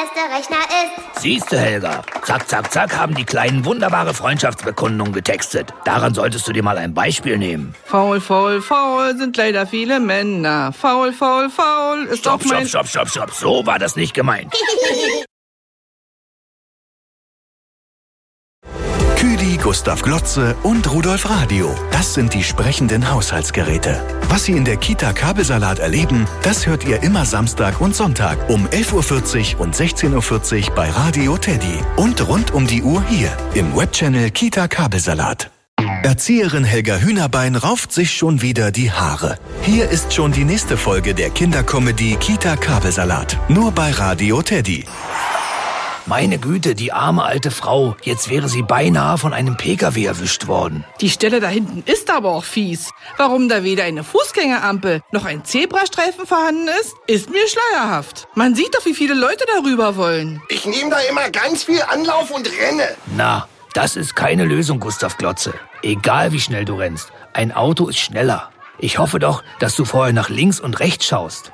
beste Rechner ist. Siehste, Helga, zack, zack, zack haben die Kleinen wunderbare Freundschaftsbekundungen getextet. Daran solltest du dir mal ein Beispiel nehmen. Faul, faul, faul sind leider viele Männer. Faul, faul, faul ist Stopp, auch mein... Stopp. So war das nicht gemeint. Küdi, Gustav Glotze und Rudolf Radio. Das sind die sprechenden Haushaltsgeräte. Was Sie in der Kita Kabelsalat erleben, das hört ihr immer Samstag und Sonntag um 11.40 Uhr und 16.40 Uhr bei Radio Teddy. Und rund um die Uhr hier im Webchannel Kita Kabelsalat. Erzieherin Helga Hühnerbein rauft sich schon wieder die Haare. Hier ist schon die nächste Folge der Kindercomedy Kita Kabelsalat. Nur bei Radio Teddy. Meine Güte, die arme alte Frau. Jetzt wäre sie beinahe von einem PKW erwischt worden. Die Stelle da hinten ist aber auch fies. Warum da weder eine Fußgängerampel noch ein Zebrastreifen vorhanden ist mir schleierhaft. Man sieht doch, wie viele Leute darüber wollen. Ich nehme da immer ganz viel Anlauf und renne. Na, das ist keine Lösung, Gustav Glotze. Egal wie schnell du rennst, ein Auto ist schneller. Ich hoffe doch, dass du vorher nach links und rechts schaust.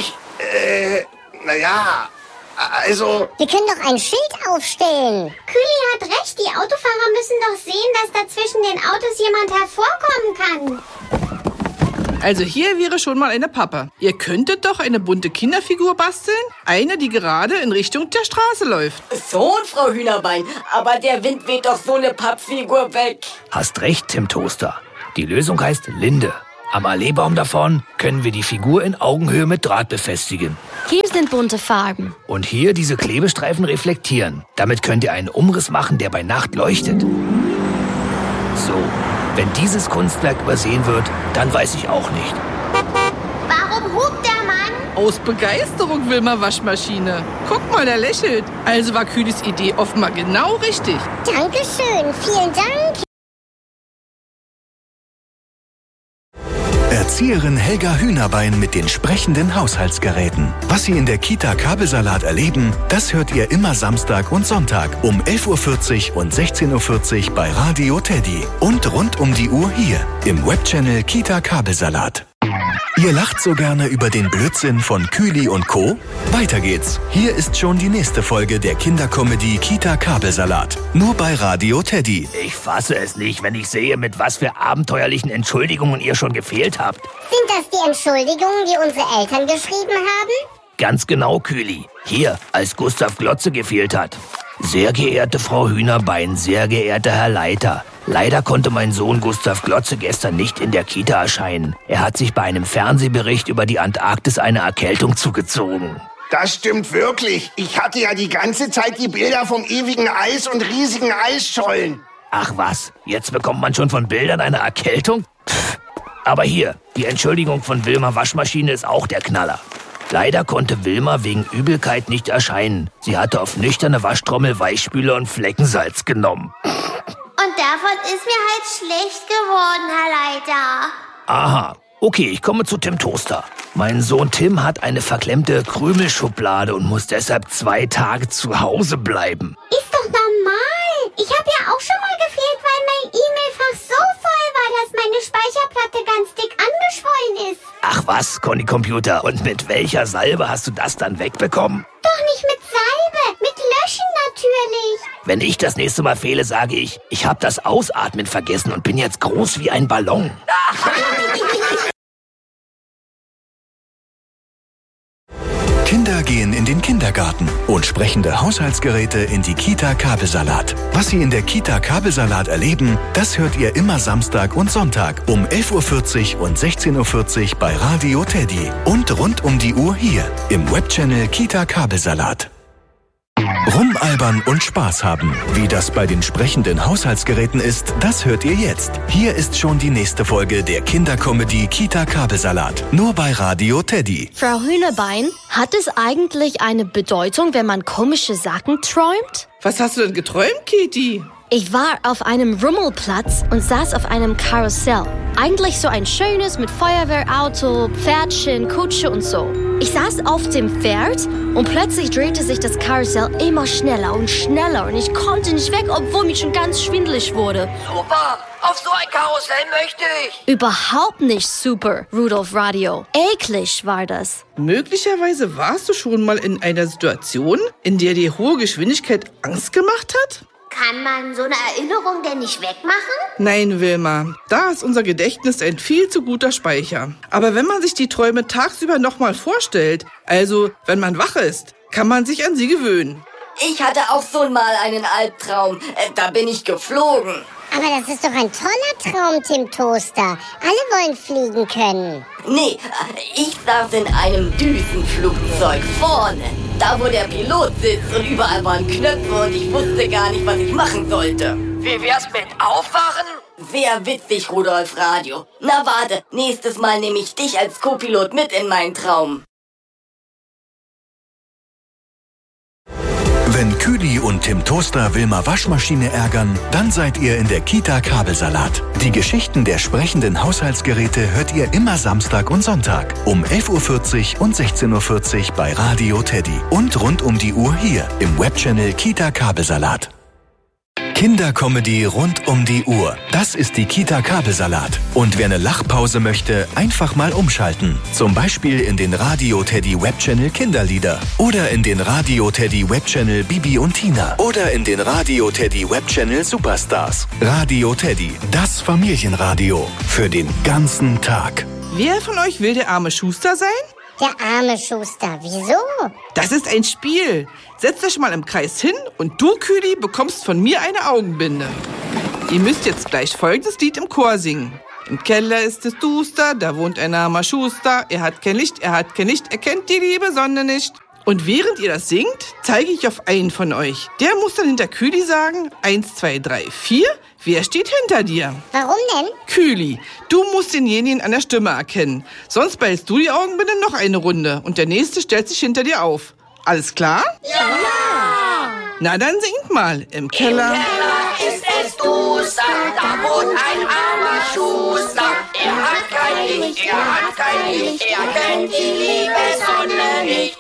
Also... Wir können doch ein Schild aufstellen. Kühli hat recht, die Autofahrer müssen doch sehen, dass da zwischen den Autos jemand hervorkommen kann. Also hier wäre schon mal eine Pappe. Ihr könntet doch eine bunte Kinderfigur basteln? Eine, die gerade in Richtung der Straße läuft. So, Frau Hühnerbein, aber der Wind weht doch so eine Pappfigur weg. Hast recht, Tim Toaster. Die Lösung heißt Linde. Am Alleebaum davon können wir die Figur in Augenhöhe mit Draht befestigen. Hier sind bunte Farben. Und hier diese Klebestreifen reflektieren. Damit könnt ihr einen Umriss machen, der bei Nacht leuchtet. So, wenn dieses Kunstwerk übersehen wird, dann weiß ich auch nicht. Warum hupt der Mann? Aus Begeisterung, Wilma Waschmaschine. Guck mal, der lächelt. Also war Kühlis Idee offenbar genau richtig. Dankeschön, vielen Dank. Erzieherin Helga Hühnerbein mit den sprechenden Haushaltsgeräten. Was Sie in der Kita Kabelsalat erleben, das hört ihr immer Samstag und Sonntag um 11.40 Uhr und 16.40 Uhr bei Radio Teddy. Und rund um die Uhr hier im Webchannel Kita Kabelsalat. Ihr lacht so gerne über den Blödsinn von Kühli und Co.? Weiter geht's. Hier ist schon die nächste Folge der Kindercomedy Kita Kabelsalat. Nur bei Radio Teddy. Ich fasse es nicht, wenn ich sehe, mit was für abenteuerlichen Entschuldigungen ihr schon gefehlt habt. Sind das die Entschuldigungen, die unsere Eltern geschrieben haben? Ganz genau, Kühli. Hier, als Gustav Glotze gefehlt hat. Sehr geehrte Frau Hühnerbein, sehr geehrter Herr Leiter. Leider konnte mein Sohn Gustav Glotze gestern nicht in der Kita erscheinen. Er hat sich bei einem Fernsehbericht über die Antarktis eine Erkältung zugezogen. Das stimmt wirklich. Ich hatte ja die ganze Zeit die Bilder vom ewigen Eis und riesigen Eisschollen. Ach was, jetzt bekommt man schon von Bildern eine Erkältung? Pff. Aber hier, die Entschuldigung von Wilma Waschmaschine ist auch der Knaller. Leider konnte Wilma wegen Übelkeit nicht erscheinen. Sie hatte auf nüchterne Waschtrommel Weichspüler und Fleckensalz genommen. Und davon ist mir halt schlecht geworden, Herr Leiter. Aha, okay, ich komme zu Tim Toaster. Mein Sohn Tim hat eine verklemmte Krümelschublade und muss deshalb 2 Tage zu Hause bleiben. Ist doch normal. Ich habe ja auch schon mal gefehlt, weil mein E-Mail-Fach so voll war, dass meine Speicherplatte ganz dick angeschwollen ist. Ach was, Conny Computer, und mit welcher Salbe hast du das dann wegbekommen? Doch nicht mit Salbe, mit Löschen natürlich. Wenn ich das nächste Mal fehle, sage ich habe das Ausatmen vergessen und bin jetzt groß wie ein Ballon. Kinder gehen in den Kindergarten und sprechende Haushaltsgeräte in die Kita Kabelsalat. Was Sie in der Kita Kabelsalat erleben, das hört ihr immer Samstag und Sonntag um 11.40 Uhr und 16.40 Uhr bei Radio Teddy. Und rund um die Uhr hier im Webchannel Kita Kabelsalat. Rumalbern und Spaß haben. Wie das bei den sprechenden Haushaltsgeräten ist, das hört ihr jetzt. Hier ist schon die nächste Folge der Kindercomedy Kita Kabelsalat. Nur bei Radio Teddy. Frau Hühnerbein, hat es eigentlich eine Bedeutung, wenn man komische Sachen träumt? Was hast du denn geträumt, Katie? Ich war auf einem Rummelplatz und saß auf einem Karussell. Eigentlich so ein schönes mit Feuerwehrauto, Pferdchen, Kutsche und so. Ich saß auf dem Pferd und plötzlich drehte sich das Karussell immer schneller und schneller und ich konnte nicht weg, obwohl mir schon ganz schwindelig wurde. Super, auf so ein Karussell möchte ich. Überhaupt nicht super, Rudolf Radio. Eklig war das. Möglicherweise warst du schon mal in einer Situation, in der dir hohe Geschwindigkeit Angst gemacht hat? Kann man so eine Erinnerung denn nicht wegmachen? Nein, Wilma, da ist unser Gedächtnis ein viel zu guter Speicher. Aber wenn man sich die Träume tagsüber nochmal vorstellt, also wenn man wach ist, kann man sich an sie gewöhnen. Ich hatte auch so mal einen Albtraum. Da bin ich geflogen. Aber das ist doch ein toller Traum, Tim Toaster. Alle wollen fliegen können. Nee, ich saß in einem Düsenflugzeug vorne. Da, wo der Pilot sitzt und überall waren Knöpfe und ich wusste gar nicht, was ich machen sollte. Wie wär's mit Aufwachen? Sehr witzig, Rudolf Radio. Na warte, nächstes Mal nehme ich dich als Co-Pilot mit in meinen Traum. Wenn Küli und Tim Toaster Wilma Waschmaschine ärgern, dann seid ihr in der Kita Kabelsalat. Die Geschichten der sprechenden Haushaltsgeräte hört ihr immer Samstag und Sonntag um 11:40 Uhr und 16:40 Uhr bei Radio Teddy. Und rund um die Uhr hier im Webchannel Kita Kabelsalat. Kindercomedy rund um die Uhr. Das ist die Kita Kabelsalat. Und wer eine Lachpause möchte, einfach mal umschalten. Zum Beispiel in den Radio Teddy Webchannel Kinderlieder. Oder in den Radio Teddy Webchannel Bibi und Tina. Oder in den Radio Teddy Webchannel Superstars. Radio Teddy, das Familienradio. Für den ganzen Tag. Wer von euch will der arme Schuster sein? Der arme Schuster. Wieso? Das ist ein Spiel. Setzt euch mal im Kreis hin und du, Küli, bekommst von mir eine Augenbinde. Ihr müsst jetzt gleich folgendes Lied im Chor singen. Im Keller ist es duster, da wohnt ein armer Schuster. Er hat kein Licht, er hat kein Licht, er kennt die liebe Sonne nicht. Und während ihr das singt, zeige ich auf einen von euch. Der muss dann hinter Küli sagen, 1, 2, 3, 4. Wer steht hinter dir? Warum denn? Küli, du musst denjenigen an der Stimme erkennen. Sonst behältst du die Augenbinde noch eine Runde und der Nächste stellt sich hinter dir auf. Alles klar? Ja! Na, dann singt mal. Im Keller Ist es duster, da wohnt ein armer Schuster. Er hat kein Licht, er hat kein Licht, er kennt die liebe Sonne nicht.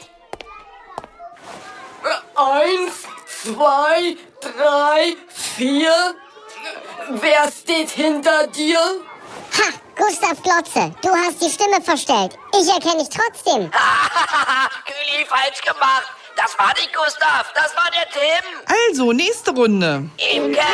1, 2, 3, 4. Wer steht hinter dir? Ha, Gustav Glotze, du hast die Stimme verstellt. Ich erkenne dich trotzdem. Küli, falsch gemacht. Das war nicht Gustav, das war der Tim. Also, nächste Runde. Im Keller